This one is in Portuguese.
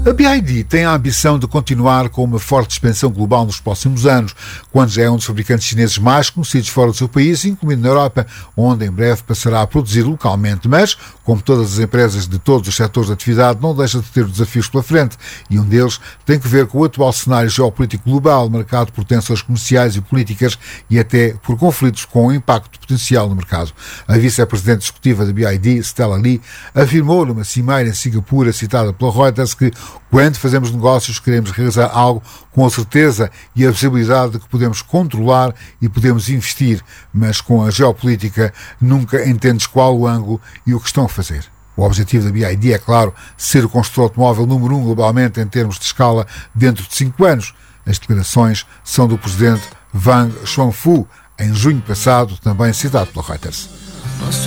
A BYD tem a ambição de continuar com uma forte expansão global nos próximos anos, quando já é um dos fabricantes chineses mais conhecidos fora do seu país, incluindo na Europa, onde em breve passará a produzir localmente. Mas, como todas as empresas de todos os setores de atividade, não deixa de ter desafios pela frente, e um deles tem que ver com o atual cenário geopolítico global, marcado por tensões comerciais e políticas e até por conflitos com impacto potencial no mercado. A vice-presidente executiva da BYD, Stella Li, afirmou numa cimeira em Singapura, citada pela Reuters, que quando fazemos negócios queremos realizar algo com a certeza e a visibilidade de que podemos controlar e podemos investir, mas com a geopolítica nunca entendes qual o ângulo e o que estão a fazer. O objetivo da BYD é, claro, ser o construtor automóvel número 1 globalmente em termos de escala dentro de 5 anos. As declarações são do presidente Wang Xuanfu, em junho passado, também citado pela Reuters.